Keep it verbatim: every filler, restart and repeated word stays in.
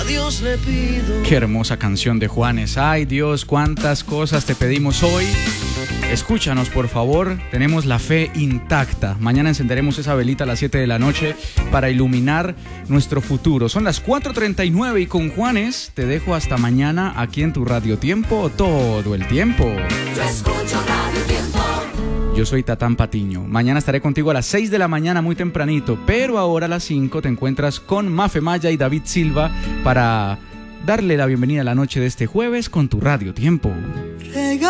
Dios le pido. Qué hermosa canción de Juanes. Ay Dios, cuántas cosas te pedimos hoy. Escúchanos por favor, tenemos la fe intacta. Mañana encenderemos esa velita a las siete de la noche para iluminar nuestro futuro. Son las cuatro treinta y nueve y con Juanes te dejo hasta mañana aquí en tu Radio Tiempo, todo el tiempo. Yo escucho Radio Tiempo. Yo soy Tatán Patiño. Mañana estaré contigo a las seis de la mañana muy tempranito, pero ahora a las cinco te encuentras con Mafe Maya y David Silva para darle la bienvenida a la noche de este jueves con tu Radio Tiempo.